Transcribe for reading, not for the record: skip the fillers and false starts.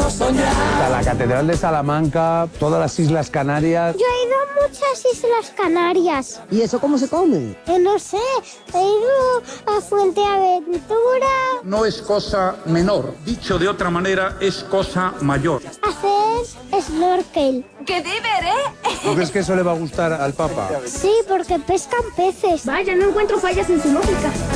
Está la Catedral de Salamanca, todas las Islas Canarias. Yo he ido a muchas Islas Canarias. ¿Y eso cómo se come? No sé, he ido a Fuerteventura. No es cosa menor, dicho de otra manera, es cosa mayor. Hacer snorkel. ¡Qué diver, eh! ¿No crees que eso le va a gustar al Papa? Sí, porque pescan peces. Vaya, no encuentro fallas en su lógica.